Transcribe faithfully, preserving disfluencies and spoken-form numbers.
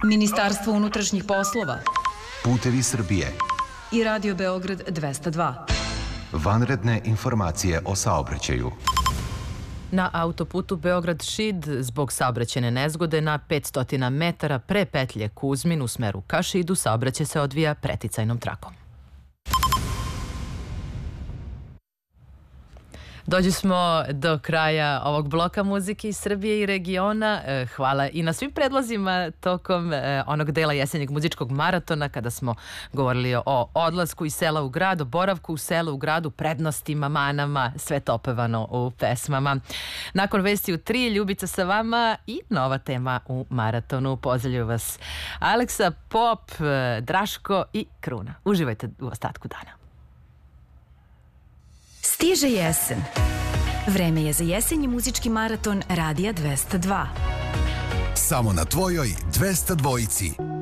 Ministarstvo unutrašnjih poslova, Putevi Srbije i Radio Beograd dvesta dva. Vanredne informacije o saobraćaju. Na autoputu Beograd-Šid zbog saobraćajne nezgode na petsto metara pre petlje Kuzmin u smeru ka Šidu saobraćaj se odvija preticajnom trakom. Dođi smo do kraja ovog bloka muzike iz Srbije i regiona. Hvala i na svim predlozima tokom onog dela jesenjeg muzičkog maratona kada smo govorili o odlasku iz sela u grad, o boravku u selu u gradu, prednostima, manama, sve to opevano u pesmama. Nakon vesti u tri, Ljubica sa vama i nova tema u maratonu. Pozdravljaju vas Aleksa, Pop, Draško i Kruna. Uživajte u ostatku dana. Stiže jesen. Vreme je za jesenji muzički maraton Radija dvesta dva. Samo na tvojoj dvesta dvojici.